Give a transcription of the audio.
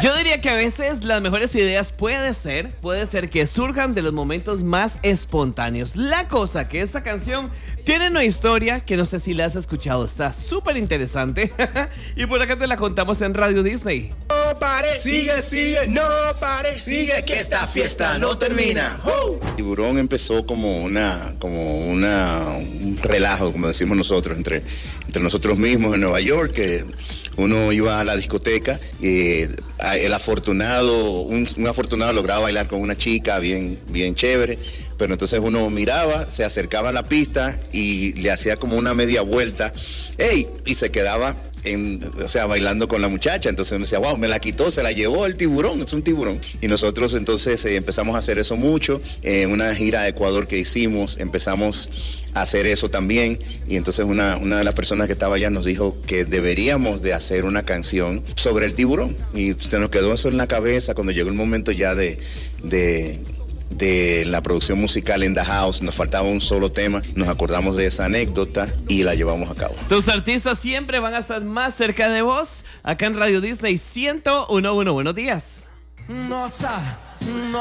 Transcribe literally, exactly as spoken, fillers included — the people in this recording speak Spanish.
Yo diría que a veces las mejores ideas puede ser, puede ser que surjan de los momentos más espontáneos. La cosa que esta canción tiene una historia que no sé si la has escuchado, está súper interesante y por acá te la contamos en Radio Disney. No pare, sigue, sigue, no pare, sigue, que esta fiesta no termina. ¡Uh! Tiburón empezó como una, como una, un relajo, como decimos nosotros, entre, entre nosotros mismos en Nueva York, que uno iba a la discoteca, y el afortunado, un, un afortunado lograba bailar con una chica bien, bien chévere, pero entonces uno miraba, se acercaba a la pista y le hacía como una media vuelta, ¡ey! Y se quedaba En, o sea, bailando con la muchacha. Entonces uno decía, wow, me la quitó, se la llevó el tiburón, es un tiburón. Y nosotros entonces eh, empezamos a hacer eso mucho. En eh, una gira a Ecuador que hicimos, empezamos a hacer eso también. Y entonces una, una de las personas que estaba allá nos dijo que deberíamos de hacer una canción sobre el tiburón. Y se nos quedó eso en la cabeza cuando llegó el momento ya de... de de la producción musical en The House, nos faltaba un solo tema, nos acordamos de esa anécdota y la llevamos a cabo. Tus artistas siempre van a estar más cerca de vos, acá en Radio Disney ciento uno punto uno. Buenos días. No, sa, no.